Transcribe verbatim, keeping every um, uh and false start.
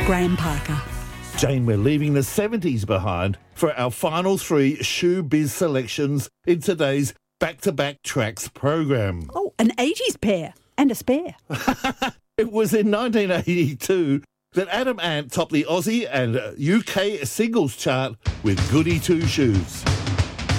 Graham Parker. Jane, we're leaving the seventies behind for our final three shoe biz selections in today's back-to-back tracks program. Oh, an eighties pair and a spare. It was in nineteen eighty-two that Adam Ant topped the Aussie and U K singles chart with Goody Two Shoes.